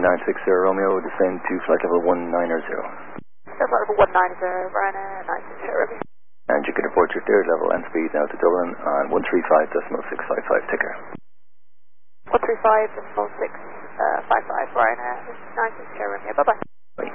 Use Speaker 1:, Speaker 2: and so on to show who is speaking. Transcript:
Speaker 1: 960 Romeo, descend to flight level 190.
Speaker 2: Flight level 190, Ryanair 960 Romeo.
Speaker 1: And you can report your third level and speed now to Dublin on 135.655 ticker.
Speaker 2: 135.655 Ryanair 960 Romeo. Bye-bye.
Speaker 1: Bye.